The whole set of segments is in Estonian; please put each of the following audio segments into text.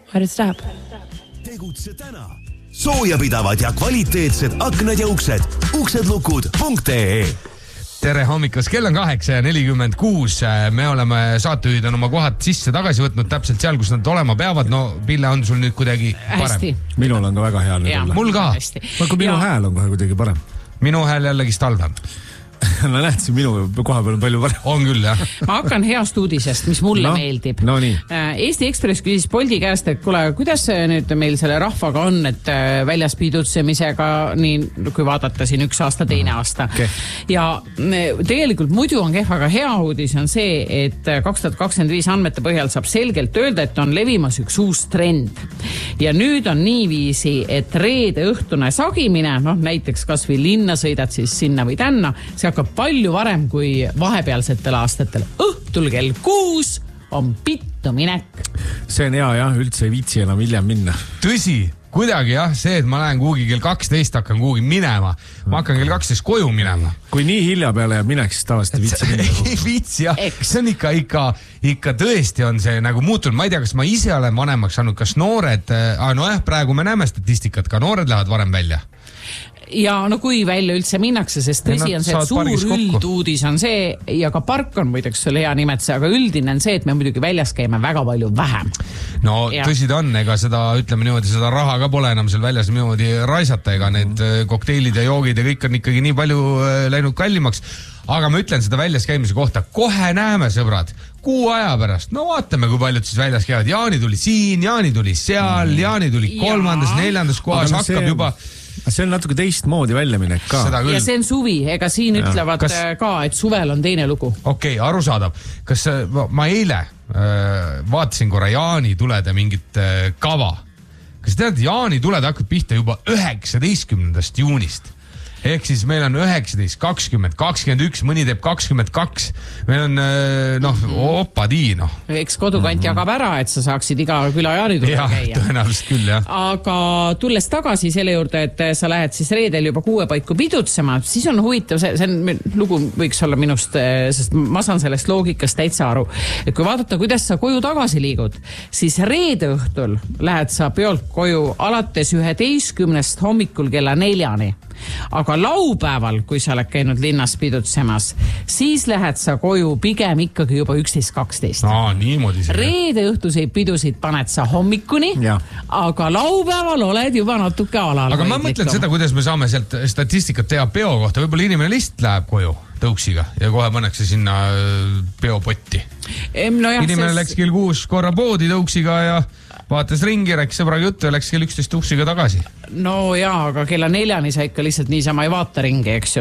Harit läheb. Tegutse täna. Soojapidavad ja kvaliteetsed aknad ja uksedlukud.ee. Tere hommikust, kell on 8:46. Me oleme saatejuhid on oma kohad sisse tagasi võtnud täpselt seal, kus nad olema peavad. No Pille, on sul nüüd kuidagi parem? Hästi. Minul on ka väga hea nüüd olla. Mul ka. Aga minu hääl on kohe kuidagi parem. Minu hääl jällegi talvem. Ma nähtasin minu koha peal on palju parem. On küll, jah. Ma hakkan heast uudisest, mis mulle meeldib. No nii. Eesti Ekspress küsis Bolti käest, et kuule, kuidas nüüd meil selle rahvaga on, et väljas pidutsemisega, nii kui vaadata siin 1 aasta, 2 aasta. Okay. Ja tegelikult muidu on kehv, aga hea uudis on see, et 2025 andmete põhjal saab selgelt öelda, et on levimas üks uus trend. Ja nüüd on niiviisi, et reede õhtune sagimine, näiteks kas või linna sõidad siis sinna või tänna, see hakkab palju varem kui vahepealsetel aastatel. Õhtul kell 6 on pittu minek. See on hea, jah, üldse ei viitsi enam hiljem minna. Tõsi, kuidagi jah, see, et ma lähen kuhugi kell 12 hakkan kuhugi minema. Ma hakkan kell 12 koju minema. Kui nii hilja peale jääb mineks, siis tavaliselt ei viitsi minna. Ei viitsi, jah. See on ikka tõesti on see nagu muutunud. Ma ei tea, kas ma ise olen vanemaks saanud, kas noored, praegu me näeme statistikat, ka noored lähevad varem välja. Ja kui välja üldse minnakse, sest tõsi on see, et suur ülduudis on see, ja ka park on muideks sulle hea nimetuse, aga üldine on see, et me muidugi väljas käime väga palju vähem. No tõsi ta on, ega seda, ütleme niimoodi, seda raha ka pole enam seal väljas niimoodi raisata, ega need kokteilid ja joogid ja kõik on ikkagi nii palju läinud kallimaks. Aga ma ütlen seda väljas käimise kohta, kohe näeme, sõbrad, 6 aja pärast. No vaatame, kui paljud siis väljas käivad. Jaani tuli siin, Jaani tuli seal, Jaani tuli 3., 4. kohas, hakkab juba... See on natuke teistmoodi väljaminek ka. Ja see on suvi, ega siin ütlevad ka, et suvel on teine lugu. Okei, arusaadav. Kas ma eile vaatasin korra Jaani tulede mingit kava. Kas tead, Jaani tuled hakkab pihta juba 19. juunist. Ehk siis meil on 19, 20, 21, mõni teeb 22. Meil on, opadii, Eks kodukant jagab ära, et sa saaksid iga küla jaanitule käia. Tõenäoliselt küll, jah. Aga tulles tagasi selle juurde, et sa lähed siis reedel juba 6 paiku pidutsema, siis on huvitav, see lugu võiks olla minust, sest ma saan sellest loogikast täitsa aru. Et kui vaadata, kuidas sa koju tagasi liigud, siis reede õhtul lähed sa peolt koju alates 11 hommikul kella 4. Aga laupäeval, kui sa oled käinud linnas pidutsemas, siis lähed sa koju pigem ikkagi juba 11-12. Niimoodi see. Reede õhtuseid pidusid paned sa hommikuni, aga laupäeval oled juba natuke alal. Aga ma mõtlen seda, kuidas me saame sealt statistikat teha peo kohta. Võib-olla inimene lihtsalt läheb koju tõuksiga ja kohe pannakse sinna peopotti. Inimene läks kell 6 korra poodi tõuksiga ja vaatas ringi, rääkis sõbraga juttu ja läks kell 11 tõuksiga tagasi. No jaa, aga kella 4 sa ikka lihtsalt niisama ei vaata ringi, eks ju.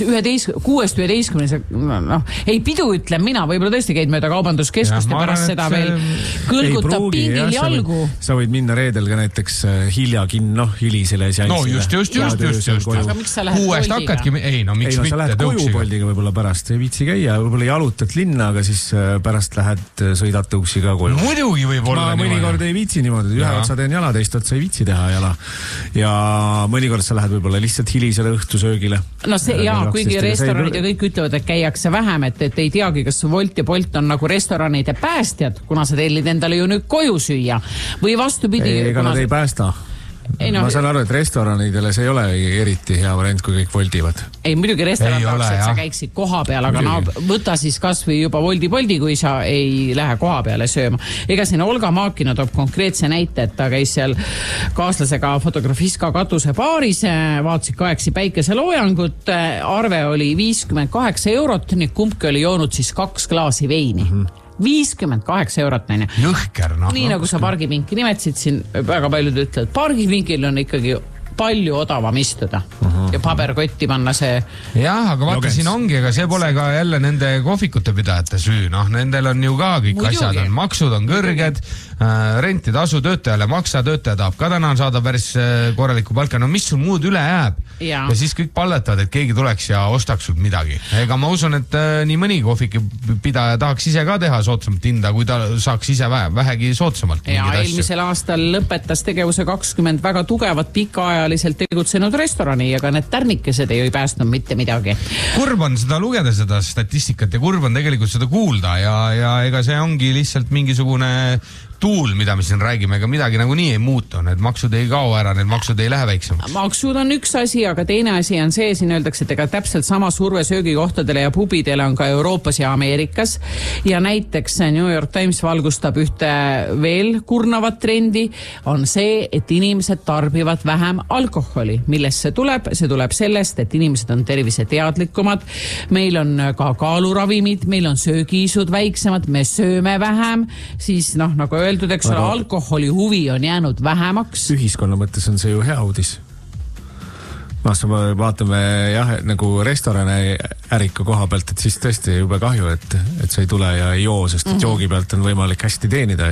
6-11, ei pidu ütlen mina, võib-olla tõesti käid mööda kaubanduskeskust ja pärast seda veel kõlgutab pingil jalgu. Sa võid minna reedel ka näiteks hiljagin, hilisele seansile. No just. Aga miks sa lähed poldiga? Ei, miks mitte tõuksiga? Koju poldiga võib-olla pärast ei viitsi käia, võib-olla jalutad linna, aga siis pärast lähed sõidad tõuksiga koju. Muidugi võib olla niimoodi. Ma mõnikord ei viitsi niimoodi, ühe otsa teen jala, teist otsa ei viitsi teha jala. Ja mõnikord sa lähed võib-olla lihtsalt hilisele õhtusöögile. Kuigi restoranid ja kõik ütlevad, et käiakse vähem, et ei teagi, kas Wolt ja Bolt on nagu restoranide päästjad, kuna sa tellid endale ju nüüd koju süüa. Või vastupidi... Ega nad ei päästa. Ma saan aru, et restoranidele see ei ole eriti hea variant, kui kõik voldivad. Ei, muidugi restoran tahaks, et sa käiksid koha peal, aga võta siis kas või juba voldi-poldi, kui sa ei lähe koha peale sööma. Ega siin Olga Maakina toob konkreetse näite, et ta käis seal kaaslasega Fotografiska katuse baaris, vaatasid kaeksi päikeseloojangut, arve oli 58 €, nii kumbki oli joonud siis 2 klaasi veini. 58 €, näine. Jõhker, Nii nagu sa pargipinki nimetasid siin, väga paljud ütlevad, pargipinkil on ikkagi palju odavam istuda ja paberkotti panna see... Jah, aga vaata, siin ongi, ega see pole ka jälle nende kohvikute pidajate süü. Nendel on ju ka kõik asjad, maksud on kõrged, rentitasu töötajale maksa, töötaja tahab ka täna saada päris korraliku palka. No mis sul muud üle jääb? Ja siis kõik palletavad, et keegi tuleks ja ostaks sul midagi. Ega ma usun, et nii mõni kohvikipidaja tahaks ise ka teha soodsamat hinda, kui ta saaks ise vähegi soodsamalt. Ja eelmisel aastal lõpetas tegevuse 20 väga tugevat pikaajaliselt tegutsenud restorani ja ka need tärnikesed ei päästnud mitte midagi. Kurb on seda lugeda, seda statistikat ja kurb on tegelikult seda kuulda ja ega see ongi lihtsalt mingisugune tuul, mida me siin räägime, ega midagi nagu nii ei muutu. Need maksud ei kao ära, need maksud ei lähe väiksemaks. Maksud on üks asi, aga teine asi on see, siin öeldakse, et ega täpselt sama surve söögikohtadele ja pubidele on ka Euroopas ja Ameerikas. Ja näiteks New York Times valgustab ühte veel kurnavat trendi, on see, et inimesed tarbivad vähem alkoholi. Millest see tuleb? See tuleb sellest, et inimesed on terviseteadlikumad. Meil on ka kaaluravimid, meil on söögiisud väiksemad, me sööme vähem, siis nagu öeldud, eks ole, alkoholi huvi on jäänud vähemaks. Ühiskonna mõttes on see ju hea uudis. Vaatame nagu restorane ärika koha pealt, et siis tõesti jube kahju, et sa ei tule ja ei joo, sest joogi pealt on võimalik hästi teenida.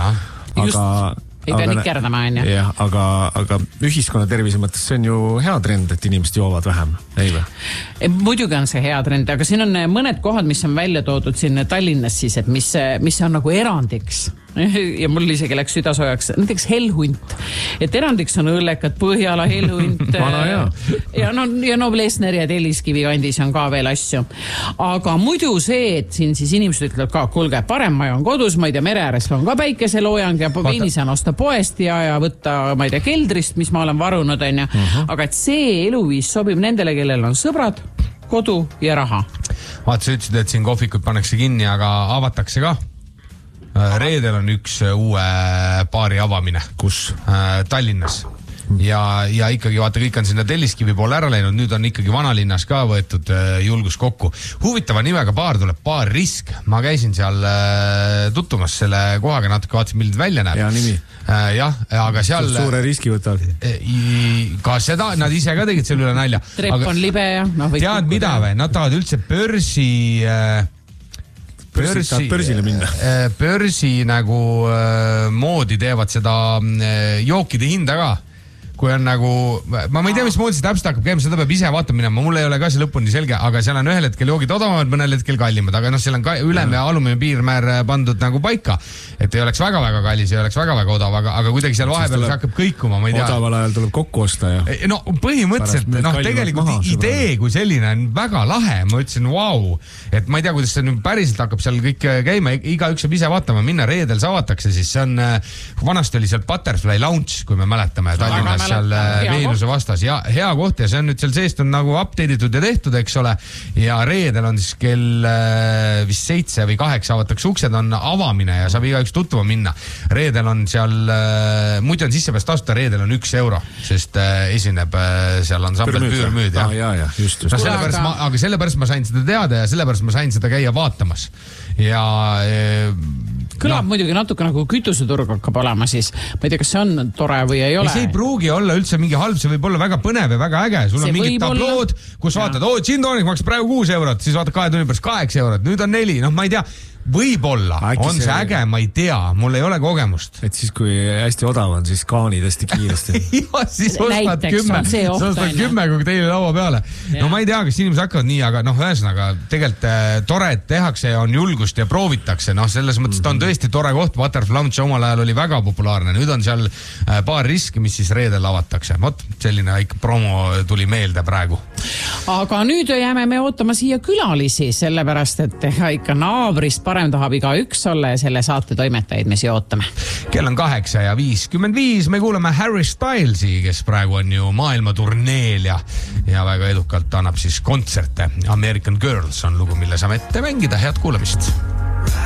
Ei pea nikerdama, on ju. Jah, aga ühiskonna tervise mõttes see on ju hea trend, et inimesed joovad vähem, ei või? Muidugi on see hea trend, aga siin on mõned kohad, mis on välja toodud siin Tallinnas siis, et mis on nagu erandiks. Ja mul isegi läks südasoojaks, näiteks hellhunt. Et erandiks on õllekad, Põhjala hellhunt. ja Noblessner ja Telliskivi kandis on ka veel asju. Aga muidu see, et siin siis inimesed ütlevad ka, kuulge, parem ma on kodus, ma ei tea, mere ääres on ka päikeseloojang ja veini saan osta poest ja võtta, ma ei tea, keldrist, mis ma olen varunud, on ju. Aga et see eluviis sobib nendele, kellel on sõbrad, kodu ja raha. Vaata, sa ütlesid, et siin kohvikud pannakse kinni, aga avatakse ka. Reedel on üks uue baari avamine. Kus? Tallinnas. Ja ikkagi vaata, kõik on sinna Telliskivi poole ära läinud, nüüd on ikkagi vanalinnas ka võetud julgus kokku. Huvitava nimega baar tuleb, baar Risk. Ma käisin seal tuttumas selle kohaga natuke, vaatasin, milline välja näeb. Hea nimi. Jah, aga seal... Suure riski võtavad. Ka seda, nad ise ka tegid selle üle nalja. Trepp on libe ja... Tead mida või? Nad tahavad üldse börsile minna. Börsi nagu moodi teevad seda jookide hinda ka. Kui on nagu, ma ei tea, mis moodi see täpselt hakkab käima, seda peab ise vaatama minema, mul ei ole ka see lõpuni selge, aga seal on ühel hetkel joogid odavamad, mõnel hetkel kallimad, aga seal on ülem ja alumine piirmäär pandud nagu paika, et ei oleks väga-väga kallis, ei oleks väga-väga odav, aga kuidagi seal vahepeal see hakkab kõikuma, ma ei tea. Odaval ajal tuleb kokku osta ja... No põhimõtteliselt, tegelikult idee kui selline on väga lahe, ma ütlesin, wow, et ma ei tea, kuidas see nüüd päriselt hakkab seal kõik käima, igaüks saab ise vaatama, minna reedel see avatakse, siis see on, vanasti oli seal Butterfly Lounge, kui me mäletame, Tallinnas seal Veenuse vastas ja hea koht ja see on nüüd seal seest on nagu update'itud ja tehtud, eks ole, ja reedel on siis kell vist 7 või 8 avatakse uksed, on avamine ja saab igaüks tuttuma minna. Reedel on seal, muidu on sissepääs tasuta, reedel on 1 euro, sest esineb seal ansambel Püürmüüd. Just. No sellepärast ma sain seda teada ja sellepärast ma sain seda käia vaatamas ja kõlab muidugi natuke nagu kütuseturg hakkab olema siis. Ma ei tea, kas see on tore või ei ole. See ei pruugi olla üldse mingi halb, see võib olla väga põnev ja väga äge. Sul on mingid tablood, kus vaatad, gin tonic maksab praegu 6 eurot, siis vaatad 2 tunni pärast 8 eurot, nüüd on 4, ma ei tea. Võib-olla on see äge, ma ei tea, mul ei ole kogemust. Et siis kui hästi odav on, siis kaanid hästi kiiresti. Ja siis ostad 10, kui teile laua peale. No ma ei tea, kas inimesed hakkavad nii, aga ühesõnaga tegelikult tore, et tehakse ja on julgust ja proovitakse. Selles mõttes ta on tõesti tore koht. Butterfly Lounge omal ajal oli väga populaarne. Nüüd on seal baar Risk, mis siis reedel avatakse. Selline väike promo tuli meelde praegu. Aga nüüd jääme me ootama siia külalisi, sellepärast, et ikka naabrist parem tahab iga üks olla ja selle saate toimetajaid me siia ootame. Kell on 8:55, me kuuleme Harry Stylesi, kes praegu on ju maailma turneel ja väga edukalt annab siis kontserte. American Girls on lugu, mille saame ette mängida. Head kuulamist!